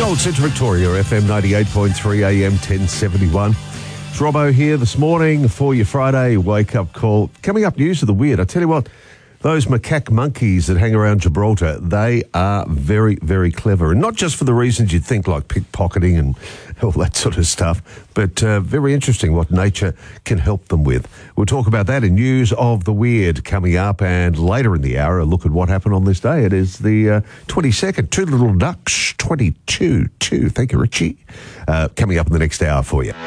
Gold Central Victoria, FM 98.3 AM 1071. It's Robbo here this morning for your Friday wake-up call. Coming up, news of the weird. I tell you what, those macaque monkeys that hang around Gibraltar, they are very, very clever. And not just for the reasons you'd think, like pickpocketing and all that sort of stuff, but very interesting what nature can help them with. We'll talk about that in News of the Weird coming up, and later in the hour, a look at what happened on this day. It is the 22nd, Two Little Ducks, 22. Thank you, Richie. Coming up in the next hour for you.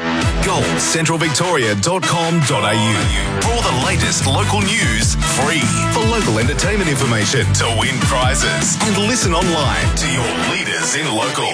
goldcentralvictoria.com.au. For all the latest local news, free. For local entertainment information, to win prizes, and listen online to your leaders in local.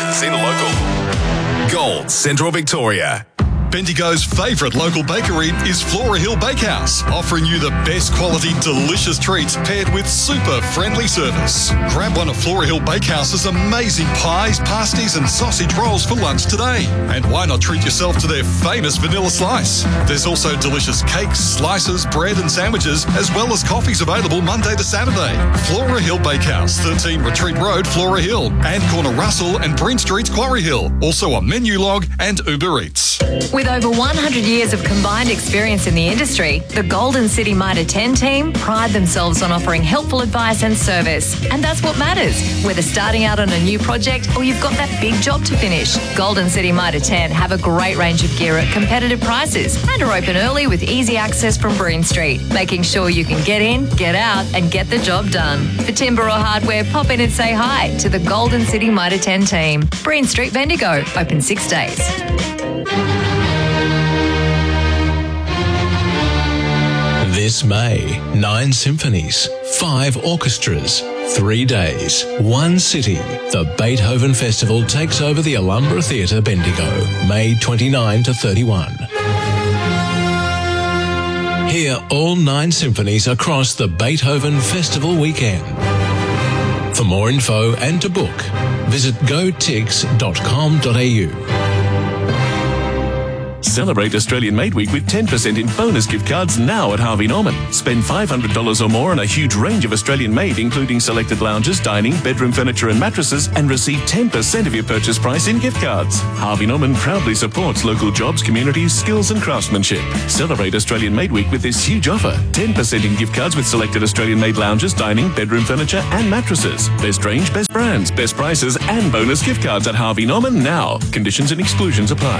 Gold Central Victoria. Bendigo's favourite local bakery is Flora Hill Bakehouse, offering you the best quality, delicious treats paired with super friendly service. Grab one of Flora Hill Bakehouse's amazing pies, pasties and sausage rolls for lunch today. And why not treat yourself to their famous vanilla slice? There's also delicious cakes, slices, bread and sandwiches, as well as coffees available Monday to Saturday. Flora Hill Bakehouse, 13 Retreat Road, Flora Hill, and corner Russell and Breen Streets, Quarry Hill. Also on Menulog and Uber Eats. With over 100 years of combined experience in the industry, the Golden City Mitre 10 team pride themselves on offering helpful advice and service. And that's what matters, whether starting out on a new project or you've got that big job to finish. Golden City Mitre 10 have a great range of gear at competitive prices and are open early with easy access from Breen Street, making sure you can get in, get out and get the job done. For timber or hardware, pop in and say hi to the Golden City Mitre 10 team. Breen Street, Bendigo, open 6 days. This May, 9 symphonies, 5 orchestras, 3 days, 1 city. The Beethoven Festival takes over the Alhambra Theatre, Bendigo, May 29 to 31. Hear all 9 symphonies across the Beethoven Festival weekend. For more info and to book, visit gotix.com.au. Celebrate Australian Made Week with 10% in bonus gift cards now at Harvey Norman. Spend $500 or more on a huge range of Australian made, including selected lounges, dining, bedroom furniture and mattresses, and receive 10% of your purchase price in gift cards. Harvey Norman proudly supports local jobs, communities, skills and craftsmanship. Celebrate Australian Made Week with this huge offer. 10% in gift cards with selected Australian made lounges, dining, bedroom furniture and mattresses. Best range, best brands, best prices and bonus gift cards at Harvey Norman now. Conditions and exclusions apply.